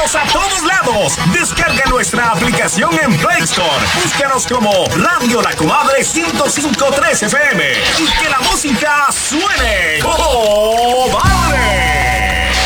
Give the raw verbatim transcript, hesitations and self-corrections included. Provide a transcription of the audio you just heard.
Síguenos a todos lados. Descarga nuestra aplicación en Play Store. Búscanos como Radio La Comadre ciento cinco punto tres F M y que la música